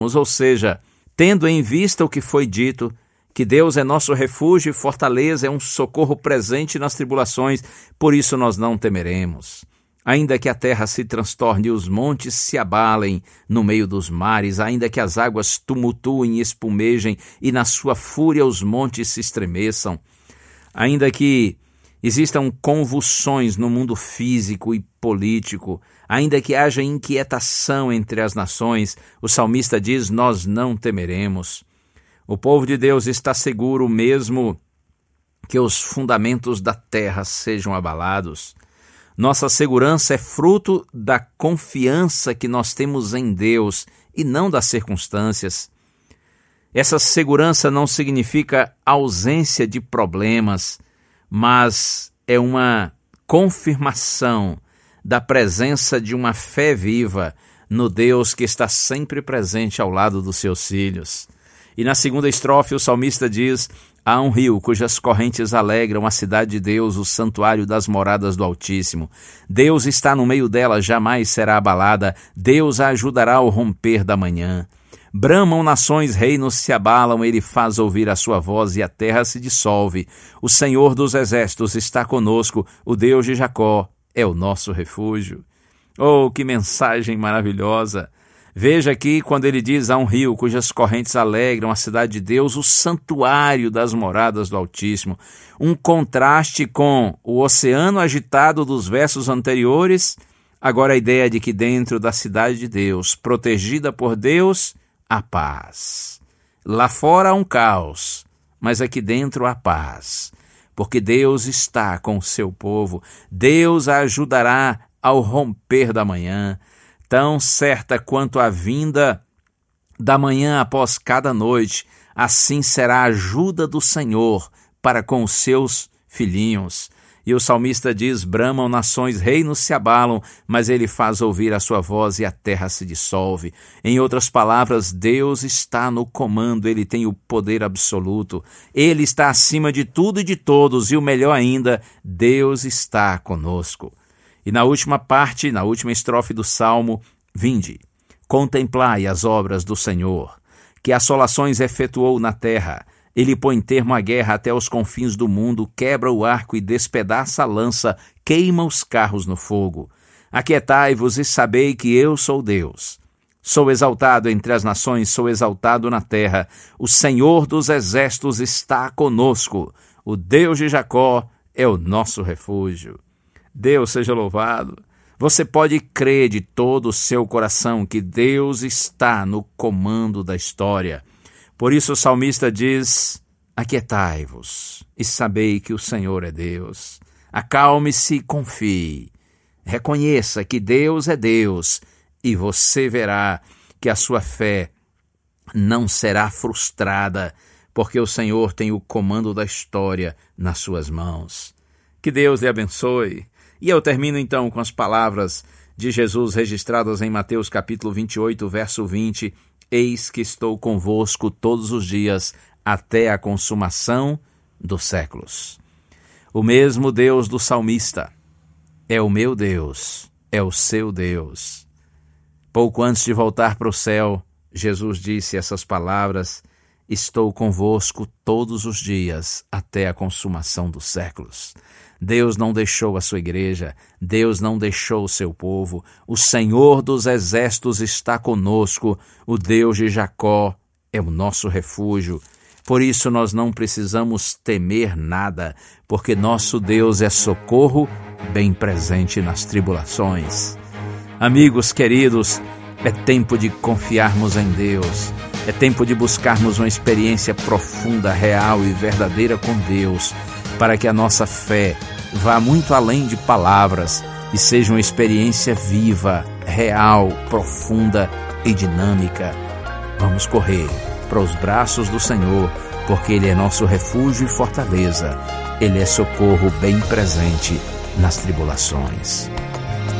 Ou seja, tendo em vista o que foi dito, que Deus é nosso refúgio e fortaleza, é um socorro presente nas tribulações, por isso nós não temeremos. Ainda que a terra se transtorne e os montes se abalem no meio dos mares, ainda que as águas tumultuem e espumejem e na sua fúria os montes se estremeçam, ainda que existam convulsões no mundo físico e político, ainda que haja inquietação entre as nações, o salmista diz, nós não temeremos. O povo de Deus está seguro mesmo que os fundamentos da terra sejam abalados. Nossa segurança é fruto da confiança que nós temos em Deus e não das circunstâncias. Essa segurança não significa ausência de problemas, mas é uma confirmação da presença de uma fé viva no Deus que está sempre presente ao lado dos seus filhos. E na segunda estrofe o salmista diz, há um rio cujas correntes alegram a cidade de Deus, o santuário das moradas do Altíssimo. Deus está no meio dela, jamais será abalada, Deus a ajudará ao romper da manhã. Bramam nações, reinos se abalam, ele faz ouvir a sua voz e a terra se dissolve. O Senhor dos exércitos está conosco, o Deus de Jacó é o nosso refúgio. Oh, que mensagem maravilhosa! Veja aqui quando ele diz há um rio cujas correntes alegram a cidade de Deus, o santuário das moradas do Altíssimo. Um contraste com o oceano agitado dos versos anteriores, agora a ideia de que dentro da cidade de Deus, protegida por Deus, há paz. Lá fora há um caos, mas aqui dentro há paz, porque Deus está com o seu povo, Deus a ajudará ao romper da manhã. Tão certa quanto a vinda da manhã após cada noite, assim será a ajuda do Senhor para com os seus filhinhos. E o salmista diz, bramam nações, reinos se abalam, mas ele faz ouvir a sua voz e a terra se dissolve. Em outras palavras, Deus está no comando, ele tem o poder absoluto. Ele está acima de tudo e de todos, e o melhor ainda, Deus está conosco. E na última parte, na última estrofe do Salmo, vinde, contemplai as obras do Senhor, que assolações efetuou na terra. Ele põe termo à guerra até os confins do mundo, quebra o arco e despedaça a lança, queima os carros no fogo. Aquietai-vos e sabei que eu sou Deus. Sou exaltado entre as nações, sou exaltado na terra. O Senhor dos exércitos está conosco. O Deus de Jacó é o nosso refúgio. Deus seja louvado. Você pode crer de todo o seu coração que Deus está no comando da história. Por isso o salmista diz, aquietai-vos e sabei que o Senhor é Deus. Acalme-se e confie. Reconheça que Deus é Deus e você verá que a sua fé não será frustrada, porque o Senhor tem o comando da história nas suas mãos. Que Deus lhe abençoe. E eu termino então com as palavras de Jesus registradas em Mateus capítulo 28, verso 20. Eis que estou convosco todos os dias até a consumação dos séculos. O mesmo Deus do salmista é o meu Deus, é o seu Deus. Pouco antes de voltar para o céu, Jesus disse essas palavras, estou convosco todos os dias até a consumação dos séculos. Deus não deixou a sua igreja, Deus não deixou o seu povo, o Senhor dos exércitos está conosco, o Deus de Jacó é o nosso refúgio. Por isso nós não precisamos temer nada, porque nosso Deus é socorro bem presente nas tribulações. Amigos queridos, é tempo de confiarmos em Deus, é tempo de buscarmos uma experiência profunda, real e verdadeira com Deus, para que a nossa fé vá muito além de palavras e seja uma experiência viva, real, profunda e dinâmica. Vamos correr para os braços do Senhor, porque Ele é nosso refúgio e fortaleza. Ele é socorro bem presente nas tribulações.